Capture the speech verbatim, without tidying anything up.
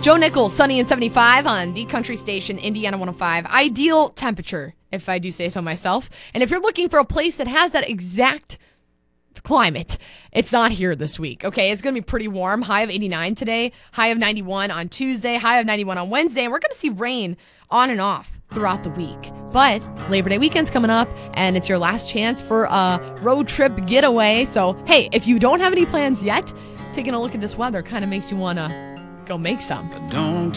Joe Nichols, sunny and seventy-five on the country station, Indiana one oh five. Ideal temperature, if I do say so myself. And if you're looking for a place that has that exact climate, it's not here this week. Okay, it's going to be pretty warm. High of eighty-nine today, high of ninety-one on Tuesday, high of ninety-one on Wednesday, and we're going to see rain on and off throughout the week. But Labor Day weekend's coming up, and it's your last chance for a road trip getaway. So, hey, if you don't have any plans yet, taking a look at this weather kind of makes you want to go make some. Don't